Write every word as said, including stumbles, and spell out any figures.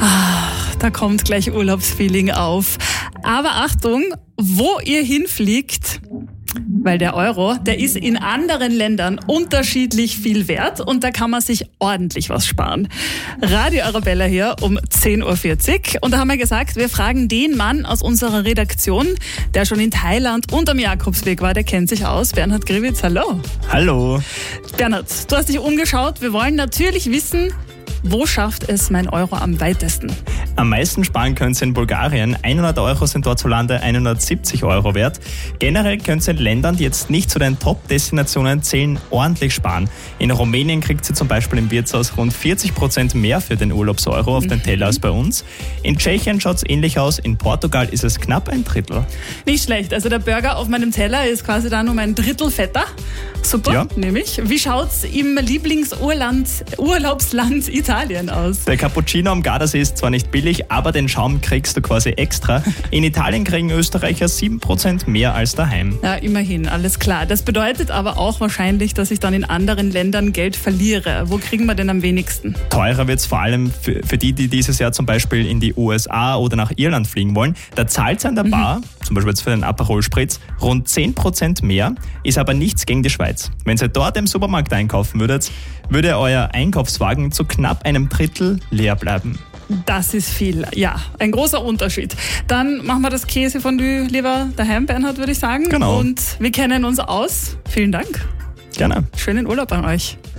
Ach, da kommt gleich Urlaubsfeeling auf. Aber Achtung, wo ihr hinfliegt, weil der Euro, der ist in anderen Ländern unterschiedlich viel wert und da kann man sich ordentlich was sparen. Radio Arabella hier um zehn Uhr vierzig und da haben wir gesagt, wir fragen den Mann aus unserer Redaktion, der schon in Thailand und am Jakobsweg war, der kennt sich aus. Bernhard Grivitz, hallo. Hallo. Bernhard, du hast dich umgeschaut. Wir wollen natürlich wissen, wo schafft es mein Euro am weitesten? Am meisten sparen könnt ihr in Bulgarien. hundert Euro sind dort zulande hundertsiebzig Euro wert. Generell könnt ihr in Ländern, die jetzt nicht zu den Top-Destinationen zählen, ordentlich sparen. In Rumänien kriegt ihr zum Beispiel im Wirtshaus rund vierzig Prozent mehr für den Urlaubseuro auf den Teller als bei uns. In Tschechien schaut es ähnlich aus. In Portugal ist es knapp ein Drittel. Nicht schlecht. Also der Burger auf meinem Teller ist quasi dann um ein Drittel fetter. Super, Ja. nehme ich. Wie schaut's im Lieblingsurlaubsland Urlaubsland Italien aus? Der Cappuccino am Gardasee ist zwar nicht billig, aber den Schaum kriegst du quasi extra. In Italien kriegen Österreicher sieben Prozent mehr als daheim. Ja, immerhin, alles klar. Das bedeutet aber auch wahrscheinlich, dass ich dann in anderen Ländern Geld verliere. Wo kriegen wir denn am wenigsten? Teurer wird es vor allem für, für die, die dieses Jahr zum Beispiel in die U S A oder nach Irland fliegen wollen. Da zahlt es an der Bar, mhm. zum Beispiel jetzt für den Aperol Spritz, rund zehn Prozent mehr, ist aber nichts gegen die Schweiz. Wenn ihr dort im Supermarkt einkaufen würdet, würde euer Einkaufswagen zu knapp einem Drittel leer bleiben. Das ist viel, ja, ein großer Unterschied. Dann machen wir das Käsefondue lieber daheim, Bernhard, würde ich sagen. Genau. Und wir kennen uns aus. Vielen Dank. Gerne. Schönen Urlaub an euch.